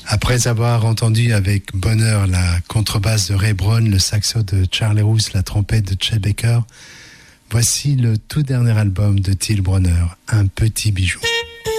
Après avoir entendu avec bonheur la contrebasse de Ray Brown, le saxo de Charlie Roos, la trompette de Chet Baker, voici le tout dernier album de Till Brunner, Un petit bijou.